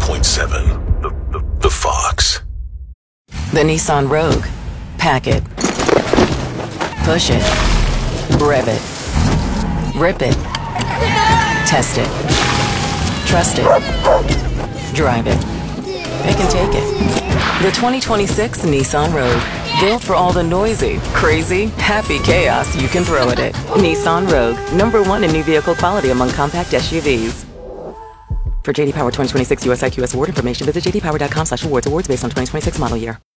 100.7 The Fox. The Nissan Rogue. Pack it. Push it. Rev it. Rip it. Test it. Trust it. Drive it. Pick and take it. The 2026 Nissan Rogue. Built for all the noisy, crazy, happy chaos you can throw at it. Nissan Rogue. #1 in new vehicle quality among compact SUVs. For JD Power 2026 US IQS award information, visit jdpower.com/awards. Awards based on 2026 model year.